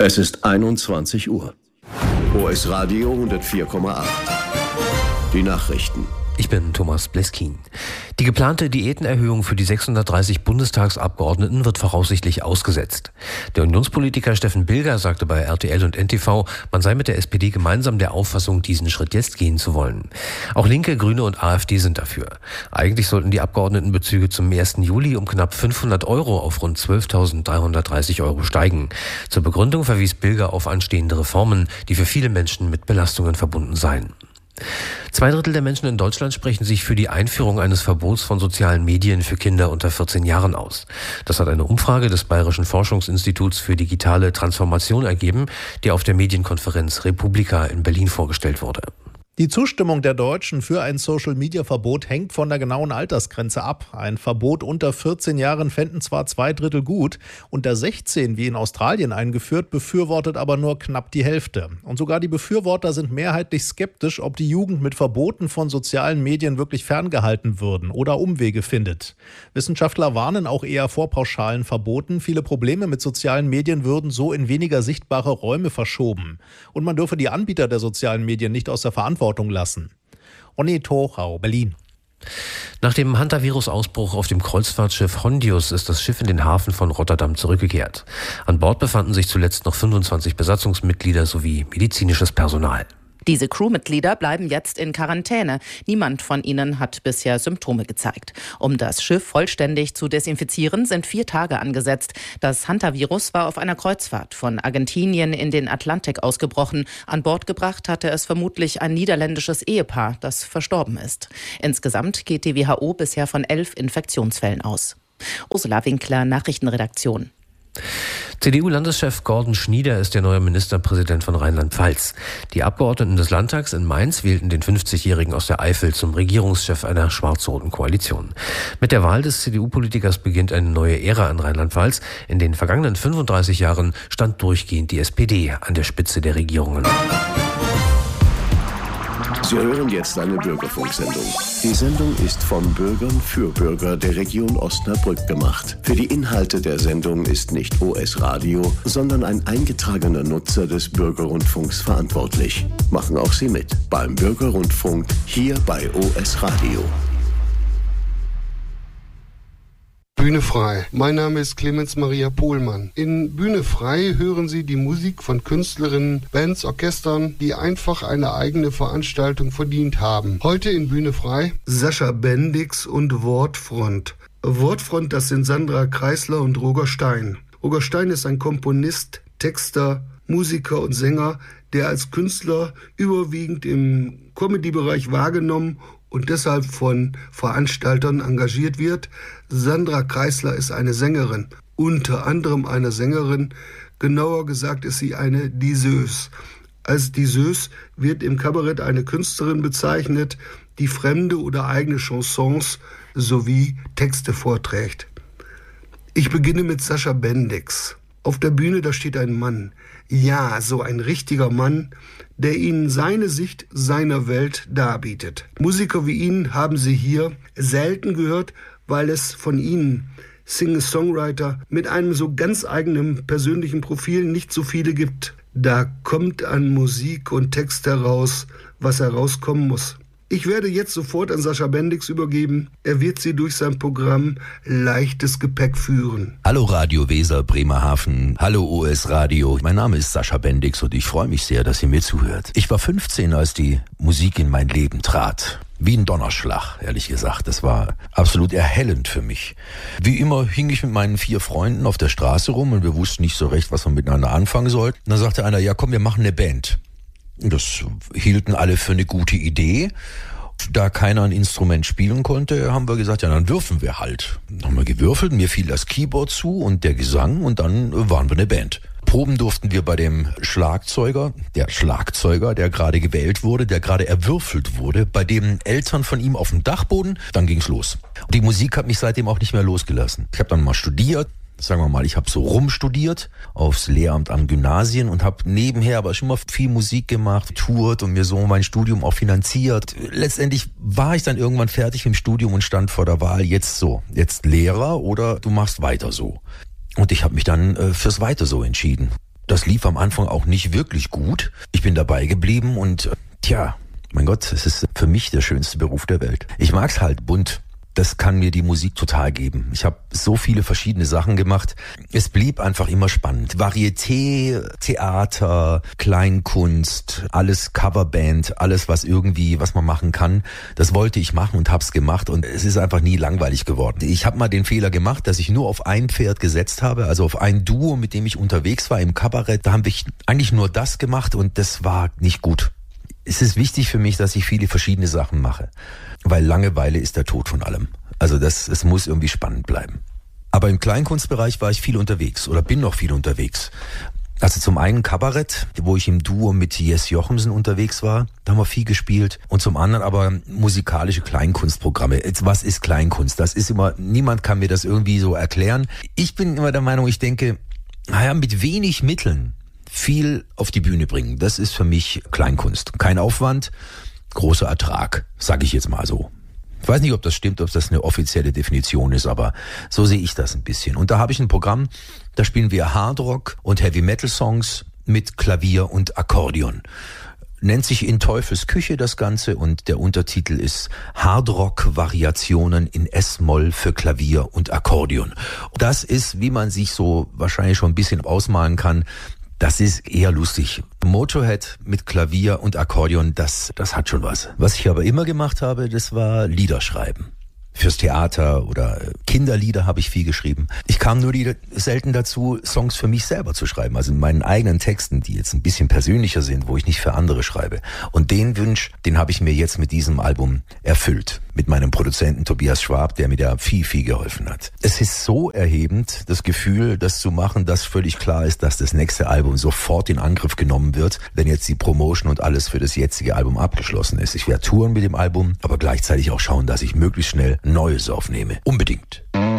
Es ist 21 Uhr. OS Radio 104,8. Die Nachrichten. Ich bin Thomas Bleskin. Die geplante Diätenerhöhung für die 630 Bundestagsabgeordneten wird voraussichtlich ausgesetzt. Der Unionspolitiker Steffen Bilger sagte bei RTL und NTV, man sei mit der SPD gemeinsam der Auffassung, diesen Schritt jetzt gehen zu wollen. Auch Linke, Grüne und AfD sind dafür. Eigentlich sollten die Abgeordnetenbezüge zum 1. Juli um knapp 500 € auf rund 12.330 € steigen. Zur Begründung verwies Bilger auf anstehende Reformen, die für viele Menschen mit Belastungen verbunden seien. 2/3 der Menschen in Deutschland sprechen sich für die Einführung eines Verbots von sozialen Medien für Kinder unter 14 Jahren aus. Das hat eine Umfrage des Bayerischen Forschungsinstituts für digitale Transformation ergeben, die auf der Medienkonferenz Republika in Berlin vorgestellt wurde. Die Zustimmung der Deutschen für ein Social-Media-Verbot hängt von der genauen Altersgrenze ab. Ein Verbot unter 14 Jahren fänden zwar 2/3 gut, unter 16, wie in Australien eingeführt, befürwortet aber nur knapp die Hälfte. Und sogar die Befürworter sind mehrheitlich skeptisch, ob die Jugend mit Verboten von sozialen Medien wirklich ferngehalten würden oder Umwege findet. Wissenschaftler warnen auch eher vor pauschalen Verboten. Viele Probleme mit sozialen Medien würden so in weniger sichtbare Räume verschoben. Und man dürfe die Anbieter der sozialen Medien nicht aus der Verantwortung lassen. Onni Tochau, Berlin. Nach dem Hantavirus-Ausbruch auf dem Kreuzfahrtschiff Hondius ist das Schiff in den Hafen von Rotterdam zurückgekehrt. An Bord befanden sich zuletzt noch 25 Besatzungsmitglieder sowie medizinisches Personal. Diese Crewmitglieder bleiben jetzt in Quarantäne. Niemand von ihnen hat bisher Symptome gezeigt. Um das Schiff vollständig zu desinfizieren, sind 4 Tage angesetzt. Das Hantavirus war auf einer Kreuzfahrt von Argentinien in den Atlantik ausgebrochen. An Bord gebracht hatte es vermutlich ein niederländisches Ehepaar, das verstorben ist. Insgesamt geht die WHO bisher von 11 Infektionsfällen aus. Ursula Winkler, Nachrichtenredaktion. CDU-Landeschef Gordon Schnieder ist der neue Ministerpräsident von Rheinland-Pfalz. Die Abgeordneten des Landtags in Mainz wählten den 50-Jährigen aus der Eifel zum Regierungschef einer schwarz-roten Koalition. Mit der Wahl des CDU-Politikers beginnt eine neue Ära in Rheinland-Pfalz. In den vergangenen 35 Jahren stand durchgehend die SPD an der Spitze der Regierungen. Sie hören jetzt eine Bürgerfunksendung. Die Sendung ist von Bürgern für Bürger der Region Osnabrück gemacht. Für die Inhalte der Sendung ist nicht OS Radio, sondern ein eingetragener Nutzer des Bürgerrundfunks verantwortlich. Machen auch Sie mit beim Bürgerrundfunk hier bei OS Radio. Bühne frei. Mein Name ist Clemens Maria Pohlmann. In Bühne frei hören Sie die Musik von Künstlerinnen, Bands, Orchestern, die einfach eine eigene Veranstaltung verdient haben. Heute in Bühne frei Sascha Bendix und Wortfront. Wortfront, das sind Sandra Kreisler und Roger Stein. Roger Stein ist ein Komponist, Texter, Musiker und Sänger, der als Künstler überwiegend im Comedy-Bereich wahrgenommen und deshalb von Veranstaltern engagiert wird. Sandra Kreisler ist eine Sängerin, unter anderem eine Sängerin, genauer gesagt ist sie eine Diseuse. Als Diseuse wird im Kabarett eine Künstlerin bezeichnet, die fremde oder eigene Chansons sowie Texte vorträgt. Ich beginne mit Sascha Bendix. Auf der Bühne, da steht ein Mann. Ja, so ein richtiger Mann, der Ihnen seine Sicht seiner Welt darbietet. Musiker wie ihn haben Sie hier selten gehört, weil es von Ihnen, Singer-Songwriter, mit einem so ganz eigenen persönlichen Profil nicht so viele gibt. Da kommt an Musik und Text heraus, was herauskommen muss. Ich werde jetzt sofort an Sascha Bendix übergeben. Er wird Sie durch sein Programm Leichtes Gepäck führen. Hallo Radio Weser, Bremerhaven. Hallo OS Radio. Mein Name ist Sascha Bendix und ich freue mich sehr, dass ihr mir zuhört. Ich war 15, als die Musik in mein Leben trat. Wie ein Donnerschlag, ehrlich gesagt. Das war absolut erhellend für mich. Wie immer hing ich mit meinen 4 Freunden auf der Straße rum und wir wussten nicht so recht, was wir miteinander anfangen sollten. Und dann sagte einer, ja komm, wir machen eine Band. Das hielten alle für eine gute Idee. Da keiner ein Instrument spielen konnte, haben wir gesagt, ja, dann würfeln wir halt. Dann haben wir gewürfelt, mir fiel das Keyboard zu und der Gesang und dann waren wir eine Band. Proben durften wir bei dem Schlagzeuger, der gerade gewählt wurde, der gerade erwürfelt wurde, bei dem Eltern von ihm auf dem Dachboden, dann ging's los. Und die Musik hat mich seitdem auch nicht mehr losgelassen. Ich habe dann mal studiert. Sagen wir mal, ich habe so rumstudiert aufs Lehramt am Gymnasien und habe nebenher aber schon mal viel Musik gemacht, tourt und mir so mein Studium auch finanziert. Letztendlich war ich dann irgendwann fertig mit dem Studium und stand vor der Wahl, jetzt Lehrer oder du machst weiter so. Und ich habe mich dann fürs Weiter so entschieden. Das lief am Anfang auch nicht wirklich gut. Ich bin dabei geblieben und mein Gott, es ist für mich der schönste Beruf der Welt. Ich mag's halt bunt. Das kann mir die Musik total geben. Ich habe so viele verschiedene Sachen gemacht. Es blieb einfach immer spannend. Varieté, Theater, Kleinkunst, alles Coverband, alles was man machen kann. Das wollte ich machen und hab's gemacht und es ist einfach nie langweilig geworden. Ich habe mal den Fehler gemacht, dass ich nur auf ein Pferd gesetzt habe, also auf ein Duo, mit dem ich unterwegs war im Kabarett. Da haben wir eigentlich nur das gemacht und das war nicht gut. Es ist wichtig für mich, dass ich viele verschiedene Sachen mache, weil Langeweile ist der Tod von allem. Also es muss irgendwie spannend bleiben. Aber im Kleinkunstbereich war ich viel unterwegs oder bin noch viel unterwegs. Also zum einen Kabarett, wo ich im Duo mit Jes Jochemsen unterwegs war, da haben wir viel gespielt. Und zum anderen aber musikalische Kleinkunstprogramme. Jetzt, was ist Kleinkunst? Das ist immer, niemand kann mir das irgendwie so erklären. Ich bin immer der Meinung, ich denke, mit wenig Mitteln viel auf die Bühne bringen. Das ist für mich Kleinkunst. Kein Aufwand, großer Ertrag, sage ich jetzt mal so. Ich weiß nicht, ob das stimmt, ob das eine offizielle Definition ist, aber so sehe ich das ein bisschen. Und da habe ich ein Programm, da spielen wir Hardrock und Heavy Metal Songs mit Klavier und Akkordeon. Nennt sich In Teufels Küche das Ganze und der Untertitel ist Hardrock-Variationen in S-Moll für Klavier und Akkordeon. Das ist, wie man sich so wahrscheinlich schon ein bisschen ausmalen kann, das ist eher lustig. Motorhead mit Klavier und Akkordeon, das hat schon was. Was ich aber immer gemacht habe, das war Lieder schreiben. Fürs Theater oder Kinderlieder habe ich viel geschrieben. Ich kam nur selten dazu, Songs für mich selber zu schreiben. Also in meinen eigenen Texten, die jetzt ein bisschen persönlicher sind, wo ich nicht für andere schreibe. Und den Wunsch, den habe ich mir jetzt mit diesem Album erfüllt. Mit meinem Produzenten Tobias Schwab, der mir da viel, viel geholfen hat. Es ist so erhebend, das Gefühl, das zu machen, dass völlig klar ist, dass das nächste Album sofort in Angriff genommen wird, wenn jetzt die Promotion und alles für das jetzige Album abgeschlossen ist. Ich werde touren mit dem Album, aber gleichzeitig auch schauen, dass ich möglichst schnell Neues aufnehme. Unbedingt.